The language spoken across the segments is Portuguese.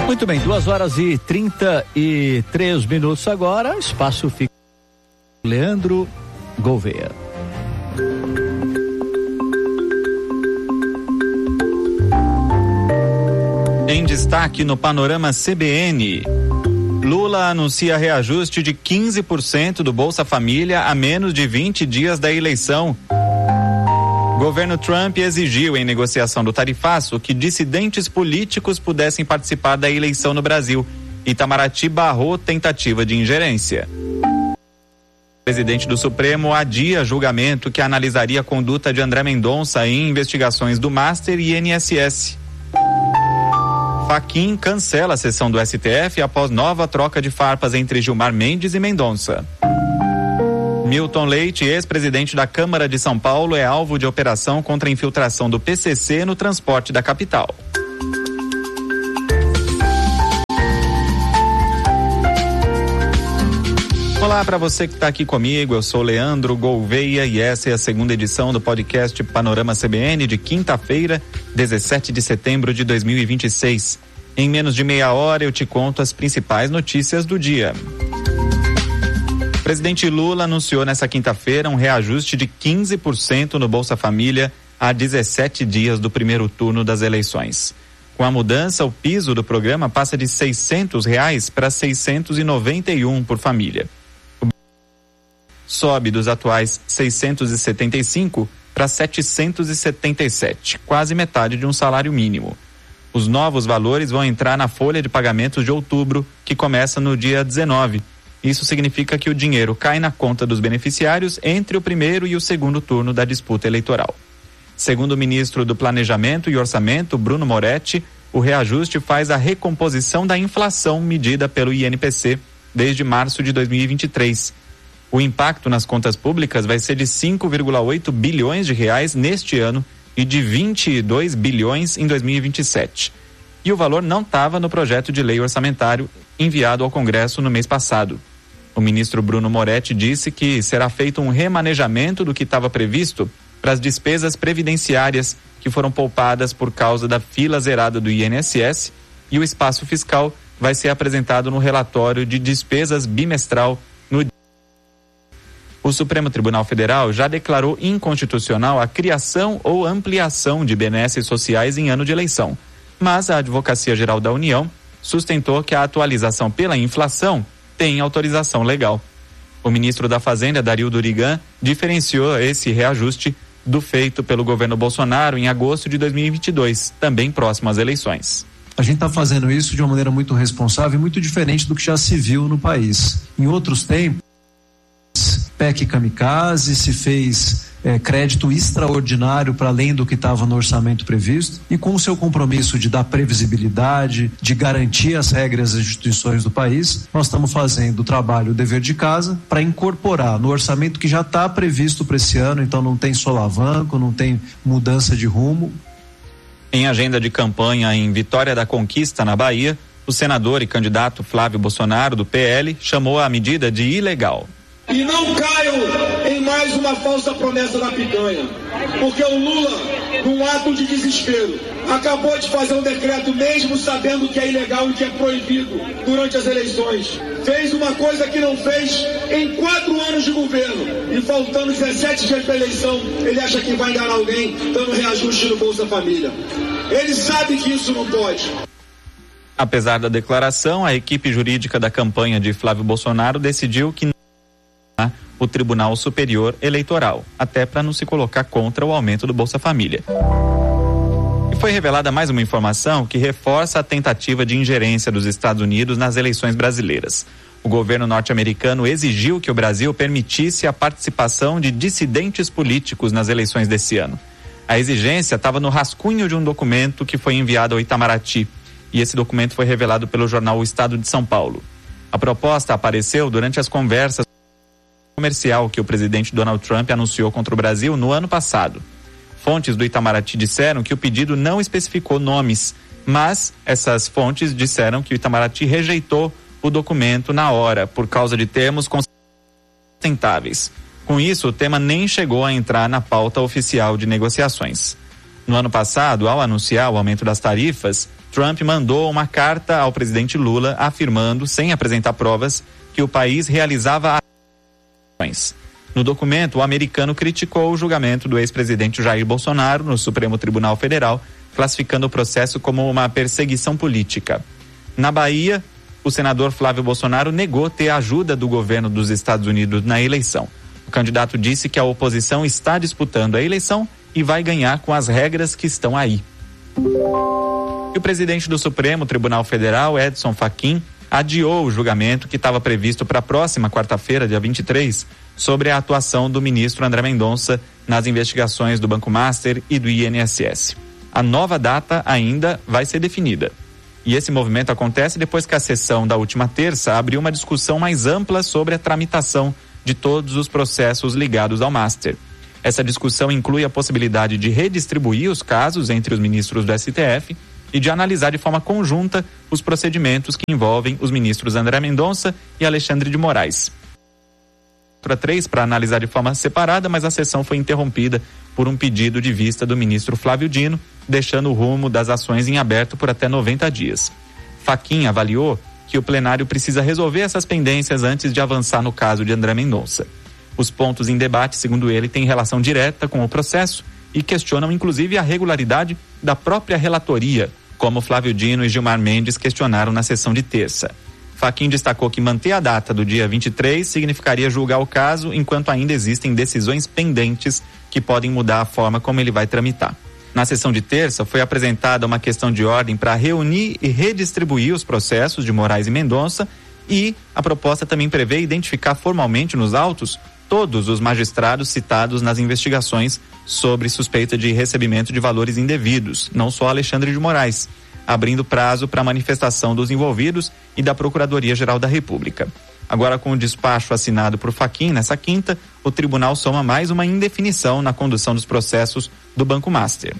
Muito bem, 2h33 agora, espaço fica Leandro Gouveia. Em destaque no Panorama CBN, Lula anuncia reajuste de 15% do Bolsa Família a menos de 20 dias da eleição. Governo Trump exigiu em negociação do tarifaço que dissidentes políticos pudessem participar da eleição no Brasil. Itamaraty barrou tentativa de ingerência. O presidente do Supremo adia julgamento que analisaria a conduta de André Mendonça em investigações do Master e INSS. Fachin cancela a sessão do STF após nova troca de farpas entre Gilmar Mendes e Mendonça. Milton Leite, ex-presidente da Câmara de São Paulo, é alvo de operação contra a infiltração do PCC no transporte da capital. Olá para você que está aqui comigo, eu sou Leandro Gouveia e essa é a segunda edição do podcast Panorama CBN de quinta-feira, 17 de setembro de 2026. Em menos de meia hora eu te conto as principais notícias do dia. O presidente Lula anunciou nesta quinta-feira um reajuste de 15% no Bolsa Família a 17 dias do primeiro turno das eleições. Com a mudança, o piso do programa passa de R$ 600 para R$ 691 por família. O sobe dos atuais 675 para 777, quase metade de um salário mínimo. Os novos valores vão entrar na folha de pagamentos de outubro, que começa no dia 19. Isso significa que o dinheiro cai na conta dos beneficiários entre o primeiro e o segundo turno da disputa eleitoral. Segundo o ministro do Planejamento e Orçamento, Bruno Moretti, o reajuste faz a recomposição da inflação medida pelo INPC desde março de 2023. O impacto nas contas públicas vai ser de 5,8 bilhões de reais neste ano e de 22 bilhões em 2027. E o valor não estava no projeto de lei orçamentário enviado ao Congresso no mês passado. O ministro Bruno Moretti disse que será feito um remanejamento do que estava previsto para as despesas previdenciárias que foram poupadas por causa da fila zerada do INSS e o espaço fiscal vai ser apresentado no relatório de despesas bimestral no dia. O Supremo Tribunal Federal já declarou inconstitucional a criação ou ampliação de benesses sociais em ano de eleição, mas a Advocacia Geral da União sustentou que a atualização pela inflação tem autorização legal. O ministro da Fazenda, Dario Durigan, diferenciou esse reajuste do feito pelo governo Bolsonaro em agosto de 2022, também próximo às eleições. A gente está fazendo isso de uma maneira muito responsável e muito diferente do que já se viu no país. Em outros tempos, PEC kamikaze, se fez crédito extraordinário para além do que estava no orçamento previsto, e com o seu compromisso de dar previsibilidade, de garantir as regras das instituições do país, nós estamos fazendo o trabalho, o dever de casa, para incorporar no orçamento que já está previsto para esse ano, então não tem solavanco, não tem mudança de rumo. Em agenda de campanha em Vitória da Conquista, na Bahia, o senador e candidato Flávio Bolsonaro, do PL, chamou a medida de ilegal. E não caiam em mais uma falsa promessa da picanha, porque o Lula, num ato de desespero, acabou de fazer um decreto mesmo sabendo que é ilegal e que é proibido durante as eleições. Fez uma coisa que não fez em 4 anos de governo e faltando 17 dias para a eleição, ele acha que vai enganar alguém dando reajuste no Bolsa Família. Ele sabe que isso não pode. Apesar da declaração, a equipe jurídica da campanha de Flávio Bolsonaro decidiu que o Tribunal Superior Eleitoral, até para não se colocar contra o aumento do Bolsa Família. E foi revelada mais uma informação que reforça a tentativa de ingerência dos Estados Unidos nas eleições brasileiras. O governo norte-americano exigiu que o Brasil permitisse a participação de dissidentes políticos nas eleições desse ano. A exigência estava no rascunho de um documento que foi enviado ao Itamaraty, e esse documento foi revelado pelo jornal O Estado de São Paulo. A proposta apareceu durante as conversas comercial que o presidente Donald Trump anunciou contra o Brasil no ano passado. Fontes do Itamaraty disseram que o pedido não especificou nomes, mas essas fontes disseram que o Itamaraty rejeitou o documento na hora, por causa de termos sustentáveis. Com isso, o tema nem chegou a entrar na pauta oficial de negociações. No ano passado, ao anunciar o aumento das tarifas, Trump mandou uma carta ao presidente Lula afirmando, sem apresentar provas, que o país realizava ações. No documento, o americano criticou o julgamento do ex-presidente Jair Bolsonaro no Supremo Tribunal Federal, classificando o processo como uma perseguição política. Na Bahia, o senador Flávio Bolsonaro negou ter a ajuda do governo dos Estados Unidos na eleição. O candidato disse que a oposição está disputando a eleição e vai ganhar com as regras que estão aí. E o presidente do Supremo Tribunal Federal, Edson Fachin, adiou o julgamento que estava previsto para a próxima quarta-feira, dia 23, sobre a atuação do ministro André Mendonça nas investigações do Banco Master e do INSS. A nova data ainda vai ser definida. E esse movimento acontece depois que a sessão da última terça abriu uma discussão mais ampla sobre a tramitação de todos os processos ligados ao Master. Essa discussão inclui a possibilidade de redistribuir os casos entre os ministros do STF e de analisar de forma conjunta os procedimentos que envolvem os ministros André Mendonça e Alexandre de Moraes. Para 3 para analisar de forma separada, mas a sessão foi interrompida por um pedido de vista do ministro Flávio Dino, deixando o rumo das ações em aberto por até 90 dias. Fachin avaliou que o plenário precisa resolver essas pendências antes de avançar no caso de André Mendonça. Os pontos em debate, segundo ele, têm relação direta com o processo e questionam inclusive a regularidade da própria relatoria, como Flávio Dino e Gilmar Mendes questionaram na sessão de terça. Fachin destacou que manter a data do dia 23 significaria julgar o caso enquanto ainda existem decisões pendentes que podem mudar a forma como ele vai tramitar. Na sessão de terça, foi apresentada uma questão de ordem para reunir e redistribuir os processos de Moraes e Mendonça e a proposta também prevê identificar formalmente nos autos todos os magistrados citados nas investigações sobre suspeita de recebimento de valores indevidos, não só Alexandre de Moraes, abrindo prazo para manifestação dos envolvidos e da Procuradoria-Geral da República. Agora, com o despacho assinado por Fachin nessa quinta, o tribunal soma mais uma indefinição na condução dos processos do Banco Master.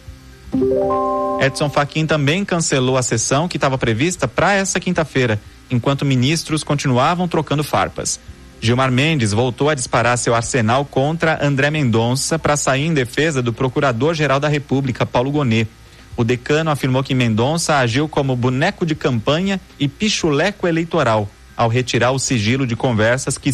Edson Fachin também cancelou a sessão que estava prevista para essa quinta-feira, enquanto ministros continuavam trocando farpas. Gilmar Mendes voltou a disparar seu arsenal contra André Mendonça para sair em defesa do Procurador-Geral da República, Paulo Gonet. O decano afirmou que Mendonça agiu como boneco de campanha e pichuleco eleitoral ao retirar o sigilo de conversas que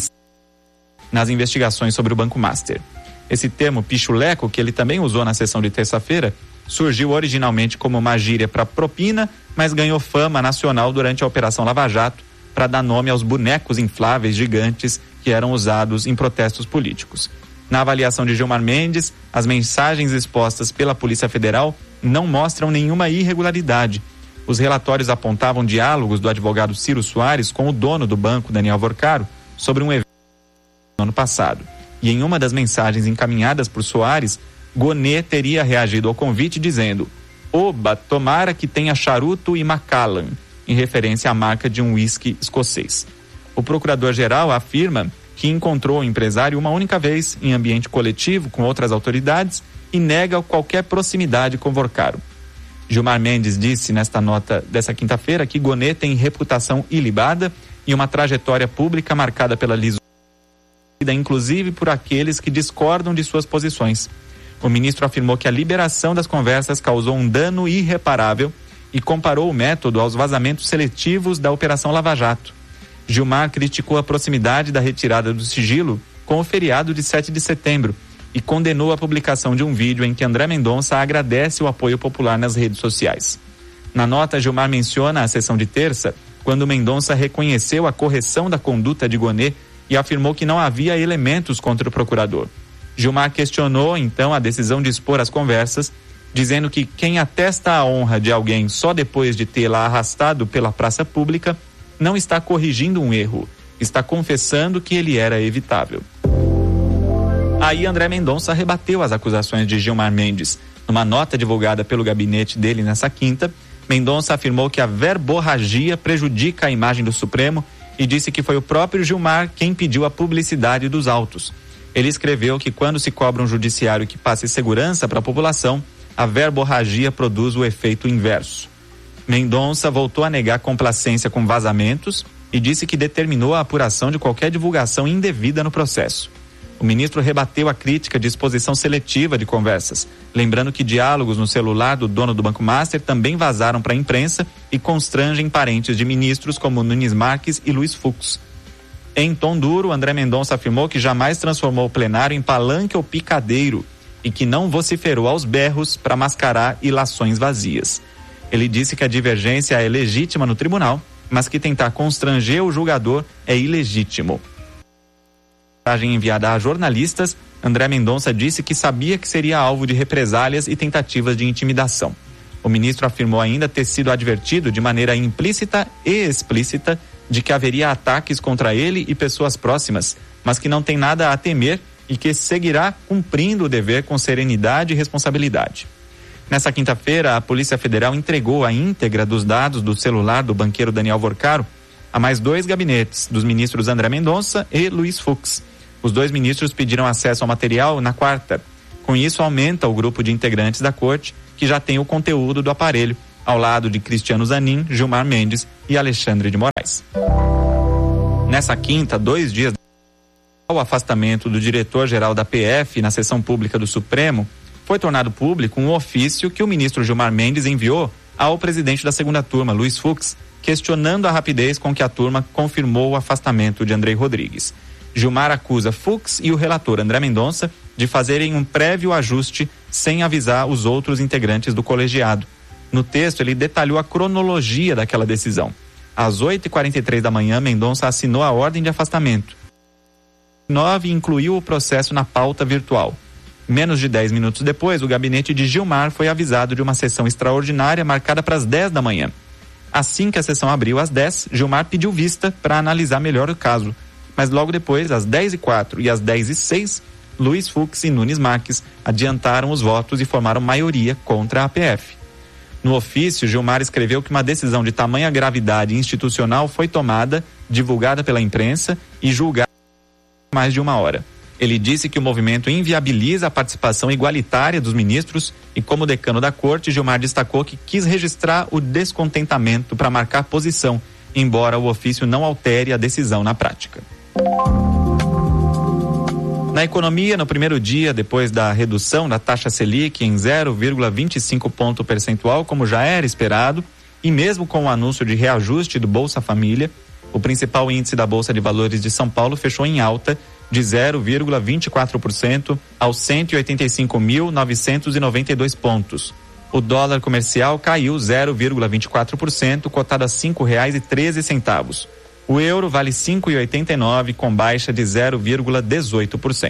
nas investigações sobre o Banco Master. Esse termo pichuleco, que ele também usou na sessão de terça-feira, surgiu originalmente como uma gíria para propina, mas ganhou fama nacional durante a Operação Lava Jato, para dar nome aos bonecos infláveis gigantes que eram usados em protestos políticos. Na avaliação de Gilmar Mendes, as mensagens expostas pela Polícia Federal não mostram nenhuma irregularidade. Os relatórios apontavam diálogos do advogado Ciro Soares com o dono do banco, Daniel Vorcaro, sobre um evento no ano passado. E em uma das mensagens encaminhadas por Soares, Gonet teria reagido ao convite dizendo: "Oba, tomara que tenha charuto e Macallan", em referência à marca de um uísque escocês. O procurador-geral afirma que encontrou o empresário uma única vez em ambiente coletivo com outras autoridades e nega qualquer proximidade com Vorcaro. Gilmar Mendes disse nesta nota dessa quinta-feira que Gonet tem reputação ilibada e uma trajetória pública marcada pela lisura, inclusive por aqueles que discordam de suas posições. O ministro afirmou que a liberação das conversas causou um dano irreparável e comparou o método aos vazamentos seletivos da Operação Lava Jato. Gilmar criticou a proximidade da retirada do sigilo com o feriado de 7 de setembro e condenou a publicação de um vídeo em que André Mendonça agradece o apoio popular nas redes sociais. Na nota, Gilmar menciona a sessão de terça, quando Mendonça reconheceu a correção da conduta de Gonet e afirmou que não havia elementos contra o procurador. Gilmar questionou, então, a decisão de expor as conversas, dizendo que quem atesta a honra de alguém só depois de tê-la arrastado pela praça pública não está corrigindo um erro, está confessando que ele era evitável. Aí André Mendonça rebateu as acusações de Gilmar Mendes. Numa nota divulgada pelo gabinete dele nessa quinta, Mendonça afirmou que a verborragia prejudica a imagem do Supremo e disse que foi o próprio Gilmar quem pediu a publicidade dos autos. Ele escreveu que quando se cobra um judiciário que passe segurança para a população, a verborragia produz o efeito inverso. Mendonça voltou a negar complacência com vazamentos e disse que determinou a apuração de qualquer divulgação indevida no processo. O ministro rebateu a crítica de exposição seletiva de conversas, lembrando que diálogos no celular do dono do Banco Master também vazaram para a imprensa e constrangem parentes de ministros como Nunes Marques e Luiz Fux. Em tom duro, André Mendonça afirmou que jamais transformou o plenário em palanque ou picadeiro e que não vociferou aos berros para mascarar ilações vazias. Ele disse que a divergência é legítima no tribunal, mas que tentar constranger o julgador é ilegítimo. Em mensagem enviada a jornalistas, André Mendonça disse que sabia que seria alvo de represálias e tentativas de intimidação. O ministro afirmou ainda ter sido advertido de maneira implícita e explícita de que haveria ataques contra ele e pessoas próximas, mas que não tem nada a temer e que seguirá cumprindo o dever com serenidade e responsabilidade. Nessa quinta-feira, a Polícia Federal entregou a íntegra dos dados do celular do banqueiro Daniel Vorcaro a mais 2 gabinetes, dos ministros André Mendonça e Luiz Fux. Os 2 ministros pediram acesso ao material na quarta. Com isso, aumenta o grupo de integrantes da corte, que já tem o conteúdo do aparelho, ao lado de Cristiano Zanin, Gilmar Mendes e Alexandre de Moraes. Nessa quinta, 2 dias o afastamento do diretor-geral da PF na sessão pública do Supremo, foi tornado público um ofício que o ministro Gilmar Mendes enviou ao presidente da segunda turma, Luiz Fux, questionando a rapidez com que a turma confirmou o afastamento de Andrei Rodrigues. Gilmar acusa Fux e o relator André Mendonça de fazerem um prévio ajuste sem avisar os outros integrantes do colegiado. No texto, ele detalhou a cronologia daquela decisão. Às 8h43 da manhã, Mendonça assinou a ordem de afastamento. 9 incluiu o processo na pauta virtual. Menos de 10 minutos depois, o gabinete de Gilmar foi avisado de uma sessão extraordinária marcada para as 10 da manhã. Assim que a sessão abriu às 10, Gilmar pediu vista para analisar melhor o caso. Mas logo depois, às 10h04 e às 10h06, Luiz Fux e Nunes Marques adiantaram os votos e formaram maioria contra a PF. No ofício, Gilmar escreveu que uma decisão de tamanha gravidade institucional foi tomada, divulgada pela imprensa e julgada por mais de 1 hora. Ele disse que o movimento inviabiliza a participação igualitária dos ministros e, como decano da corte, Gilmar destacou que quis registrar o descontentamento para marcar posição, embora o ofício não altere a decisão na prática. Na economia, no primeiro dia, depois da redução da taxa Selic em 0,25 ponto percentual, como já era esperado, e mesmo com o anúncio de reajuste do Bolsa Família, o principal índice da Bolsa de Valores de São Paulo fechou em alta de 0,24% aos 185.992 pontos. O dólar comercial caiu 0,24%, cotado a R$ 5,13. O euro vale 5,89, com baixa de 0,18%.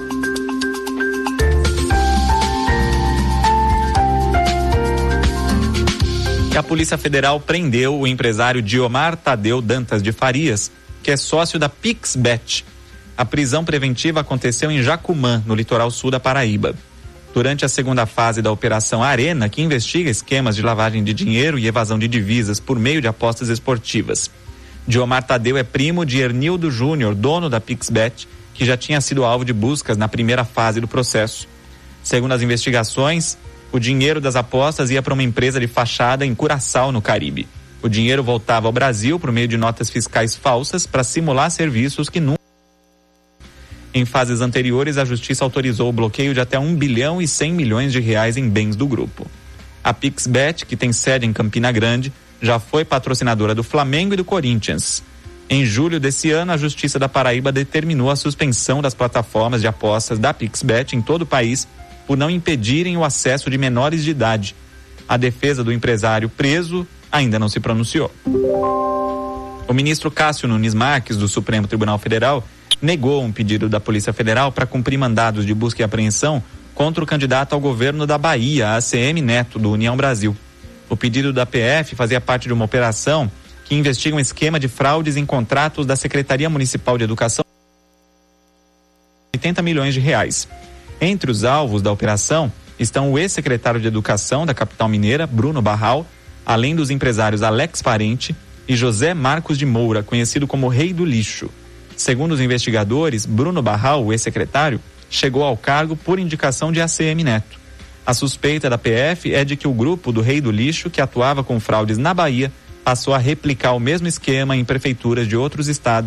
E a Polícia Federal prendeu o empresário Diomar Tadeu Dantas de Farias, que é sócio da PixBet. A prisão preventiva aconteceu em Jacumã, no litoral sul da Paraíba. Durante a segunda fase da Operação Arena, que investiga esquemas de lavagem de dinheiro e evasão de divisas por meio de apostas esportivas. Diomar Tadeu é primo de Hernildo Júnior, dono da PixBet, que já tinha sido alvo de buscas na primeira fase do processo. Segundo as investigações, o dinheiro das apostas ia para uma empresa de fachada em Curaçao, no Caribe. O dinheiro voltava ao Brasil por meio de notas fiscais falsas para simular serviços que nunca. Em fases anteriores, a Justiça autorizou o bloqueio de até R$ 1 bilhão e 100 milhões de reais em bens do grupo. A PixBet, que tem sede em Campina Grande, já foi patrocinadora do Flamengo e do Corinthians. Em julho desse ano, a Justiça da Paraíba determinou a suspensão das plataformas de apostas da PixBet em todo o país por não impedirem o acesso de menores de idade. A defesa do empresário preso ainda não se pronunciou. O ministro Cássio Nunes Marques, do Supremo Tribunal Federal, negou um pedido da Polícia Federal para cumprir mandados de busca e apreensão contra o candidato ao governo da Bahia, ACM Neto, do União Brasil. O pedido da PF fazia parte de uma operação que investiga um esquema de fraudes em contratos da Secretaria Municipal de Educação de R$80 milhões. Entre os alvos da operação estão o ex-secretário de Educação da capital mineira, Bruno Barral, além dos empresários Alex Parente e José Marcos de Moura, conhecido como Rei do Lixo. Segundo os investigadores, Bruno Barral, o ex-secretário, chegou ao cargo por indicação de ACM Neto. A suspeita da PF é de que o grupo do Rei do Lixo, que atuava com fraudes na Bahia, passou a replicar o mesmo esquema em prefeituras de outros estados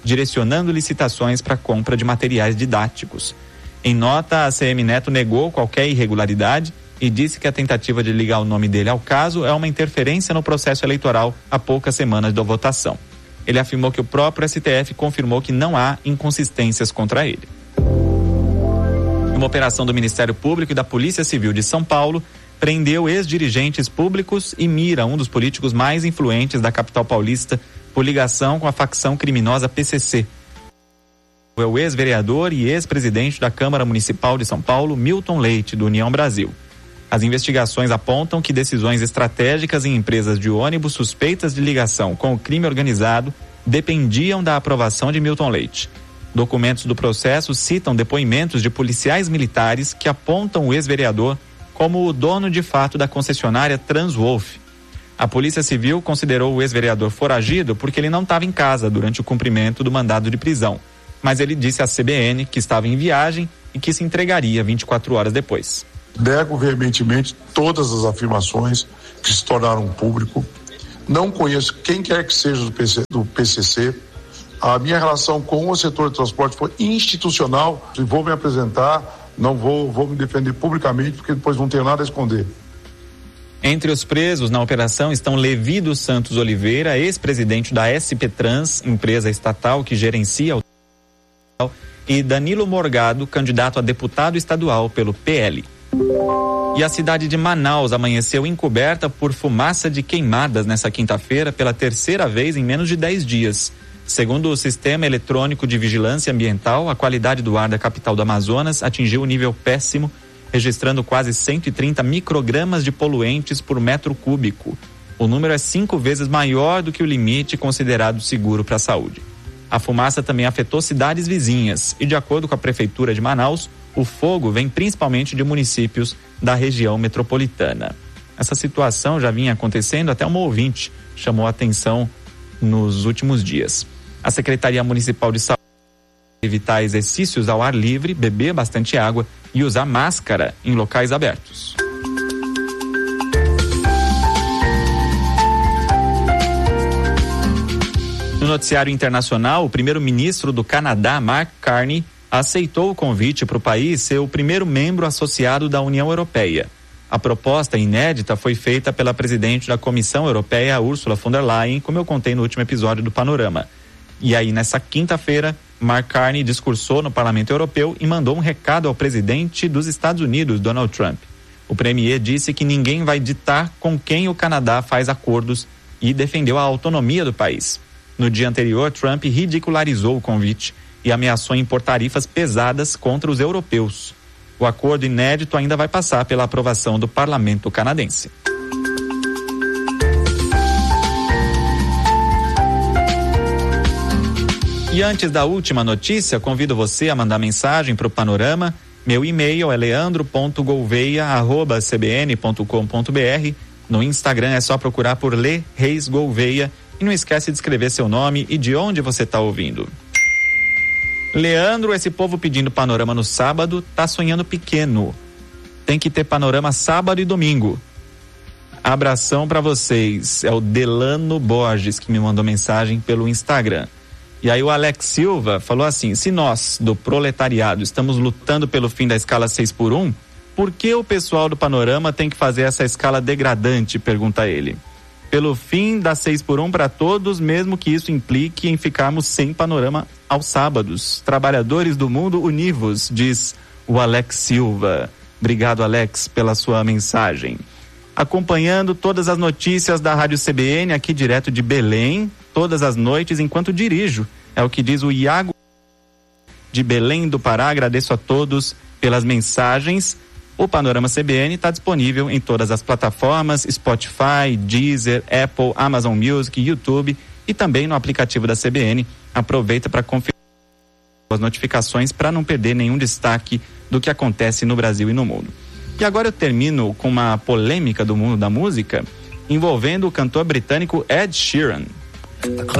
direcionando licitações para a compra de materiais didáticos. Em nota, a ACM Neto negou qualquer irregularidade e disse que a tentativa de ligar o nome dele ao caso é uma interferência no processo eleitoral há poucas semanas da votação. Ele afirmou que o próprio STF confirmou que não há inconsistências contra ele. Uma operação do Ministério Público e da Polícia Civil de São Paulo prendeu ex-dirigentes públicos e mira um dos políticos mais influentes da capital paulista por ligação com a facção criminosa PCC. É o ex-vereador e ex-presidente da Câmara Municipal de São Paulo, Milton Leite, do União Brasil. As investigações apontam que decisões estratégicas em empresas de ônibus suspeitas de ligação com o crime organizado dependiam da aprovação de Milton Leite. Documentos do processo citam depoimentos de policiais militares que apontam o ex-vereador como o dono de fato da concessionária Transwolf. A Polícia Civil considerou o ex-vereador foragido porque ele não estava em casa durante o cumprimento do mandado de prisão, mas ele disse à CBN que estava em viagem e que se entregaria 24 horas depois. Nego veementemente todas as afirmações que se tornaram público. Não conheço quem quer que seja do PCC. A minha relação com o setor de transporte foi institucional. Vou me apresentar, não vou me defender publicamente, porque depois não tenho nada a esconder. Entre os presos na operação estão Levi dos Santos Oliveira, ex-presidente da SP Trans, empresa estatal que gerencia o e Danilo Morgado, candidato a deputado estadual pelo PL. E a cidade de Manaus amanheceu encoberta por fumaça de queimadas nessa quinta-feira pela terceira vez em menos de 10 dias. Segundo o Sistema Eletrônico de Vigilância Ambiental, a qualidade do ar da capital do Amazonas atingiu um nível péssimo, registrando quase 130 microgramas de poluentes por metro cúbico. O número é 5 vezes maior do que o limite considerado seguro para a saúde. A fumaça também afetou cidades vizinhas e, de acordo com a Prefeitura de Manaus, o fogo vem principalmente de municípios da região metropolitana. Essa situação já vinha acontecendo, até uma ouvinte chamou a atenção nos últimos dias. A Secretaria Municipal de Saúde evitar exercícios ao ar livre, beber bastante água e usar máscara em locais abertos. No noticiário internacional, o primeiro-ministro do Canadá, Mark Carney, aceitou o convite para o país ser o primeiro membro associado da União Europeia. A proposta inédita foi feita pela presidente da Comissão Europeia, Ursula von der Leyen, como eu contei no último episódio do Panorama. E aí, nessa quinta-feira, Mark Carney discursou no Parlamento Europeu e mandou um recado ao presidente dos Estados Unidos, Donald Trump. O premier disse que ninguém vai ditar com quem o Canadá faz acordos e defendeu a autonomia do país. No dia anterior, Trump ridicularizou o convite e ameaçou impor tarifas pesadas contra os europeus. O acordo inédito ainda vai passar pela aprovação do parlamento canadense. E antes da última notícia, convido você a mandar mensagem para o Panorama. Meu e-mail é leandro.gouveia@cbn.com.br. No Instagram é só procurar por Lê Reis Gouveia. E não esquece de escrever seu nome e de onde você está ouvindo. Leandro, esse povo pedindo Panorama no sábado tá sonhando pequeno. Tem que ter Panorama sábado e domingo. Abração para vocês. É o Delano Borges que me mandou mensagem pelo Instagram. E aí o Alex Silva falou assim: se nós, do proletariado, estamos lutando pelo fim da escala 6x1, por que o pessoal do Panorama tem que fazer essa escala degradante? Pergunta ele. Pelo fim da 6x1 para todos, mesmo que isso implique em ficarmos sem Panorama aos sábados. Trabalhadores do mundo, univos, diz o Alex Silva. Obrigado, Alex, pela sua mensagem. Acompanhando todas as notícias da Rádio CBN, aqui direto de Belém, todas as noites enquanto dirijo. É o que diz o Iago de Belém do Pará. Agradeço a todos pelas mensagens. O Panorama CBN está disponível em todas as plataformas: Spotify, Deezer, Apple, Amazon Music, YouTube e também no aplicativo da CBN. Aproveita para conferir as notificações para não perder nenhum destaque do que acontece no Brasil e no mundo. E agora eu termino com uma polêmica do mundo da música envolvendo o cantor britânico Ed Sheeran.